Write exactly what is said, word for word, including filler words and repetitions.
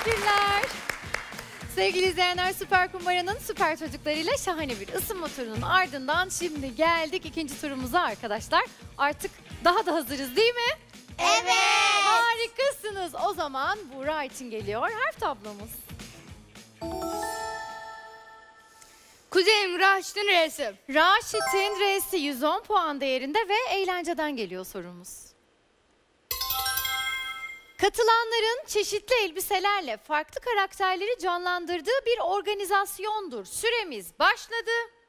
Teşekkürler. Sevgili izleyenler, Süper Kumbara'nın süper çocuklarıyla şahane bir ısınma turunun ardından şimdi geldik ikinci turumuza arkadaşlar. Artık daha da hazırız değil mi? Evet. Harikasınız. O zaman Buğra için geliyor harf tablomuz. Kuzenim Raşit'in R'si. Raşit'in R'si yüz on puan değerinde ve eğlenceden geliyor sorumuz. Katılanların çeşitli elbiselerle farklı karakterleri canlandırdığı bir organizasyondur. Süremiz başladı.